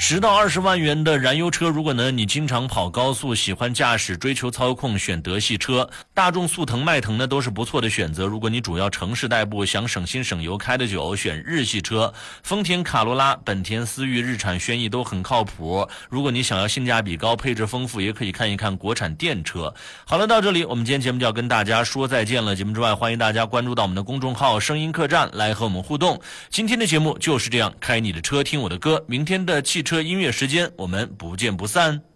10到20万元的燃油车，如果呢你经常跑高速，喜欢驾驶，追求操控，选德系车。大众速腾、迈腾呢都是不错的选择。如果你主要城市代步，想省心省油，开得久，选日系车。丰田卡罗拉、本田思域、日产轩逸都很靠谱。如果你想要性价比高、配置丰富，也可以看一看国产电车。好了，到这里我们今天节目就要跟大家说再见了。节目之外，欢迎大家关注到我们的公众号声音客栈来和我们互动。今天的节目就是这样，开你的车听我的歌。明天的汽车音乐时间，我们不见不散。